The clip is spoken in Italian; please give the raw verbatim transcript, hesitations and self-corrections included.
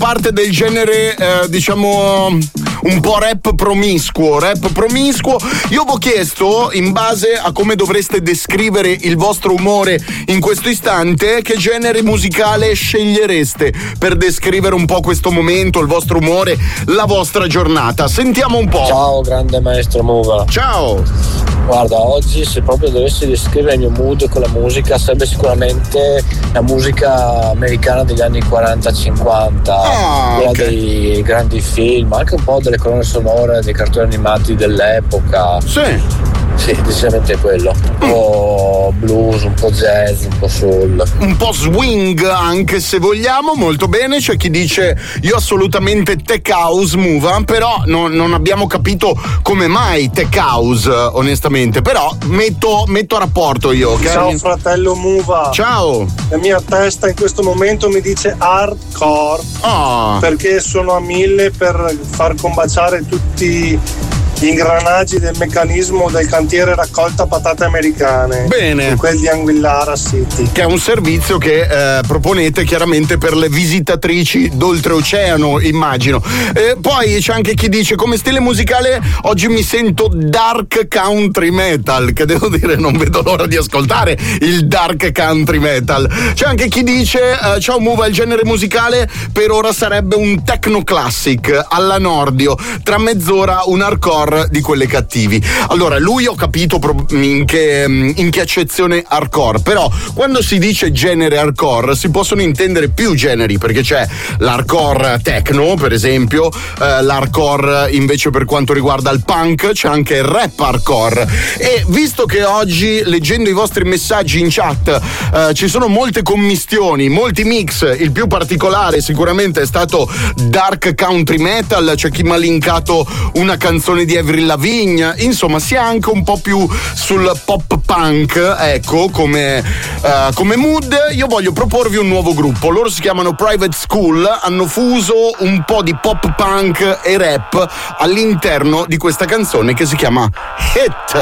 parte del genere, eh, diciamo, un po' rap promiscuo, rap promiscuo. Io vi ho chiesto, in base a come dovreste descrivere il vostro umore in questo istante, che genere musicale scegliereste per descrivere un po' questo momento, il vostro umore, la vostra giornata. Sentiamo un po'. Ciao grande maestro Muva. Ciao. Guarda, oggi se proprio dovessi descrivere il mio mood con la musica sarebbe sicuramente la musica americana degli anni quaranta cinquanta, ah, quella okay. dei grandi film, anche un po' delle colonne sonore dei cartoni animati dell'epoca. Sì. Sì, decisamente quello. Un po' blues, un po' jazz, un po' soul. Un po' swing anche se vogliamo, molto bene. C'è chi dice io assolutamente tech house, Muva, però non, non abbiamo capito come mai tech house, onestamente. Però metto, metto a rapporto io, ok? Ciao fratello Muva. Ciao. La mia testa in questo momento mi dice hardcore, oh. perché sono a mille per far combaciare tutti gli ingranaggi del meccanismo del cantiere raccolta patate americane. Bene. Quel di Anguillara City. Che è un servizio che eh, proponete chiaramente per le visitatrici d'oltreoceano, immagino. Eh, poi c'è anche chi dice come stile musicale oggi mi sento dark country metal, che devo dire non vedo l'ora di ascoltare il dark country metal. C'è anche chi dice eh, ciao Muva, il genere musicale per ora sarebbe un techno classic alla Nordio, tra mezz'ora un hardcore di quelle cattivi. Allora, lui ho capito in che, in che accezione hardcore, però quando si dice genere hardcore si possono intendere più generi, perché c'è l'hardcore techno, per esempio, eh, l'hardcore invece per quanto riguarda il punk, c'è anche il rap hardcore. E visto che oggi, leggendo i vostri messaggi in chat, eh, ci sono molte commistioni, molti mix, il più particolare sicuramente è stato dark country metal, c'è chi mi ha linkato una canzone di Avril Lavigne, insomma si è anche un po' più sul pop punk, ecco, come, uh, come mood. Io voglio proporvi un nuovo gruppo, loro si chiamano Private School, hanno fuso un po' di pop punk e rap all'interno di questa canzone che si chiama Hit.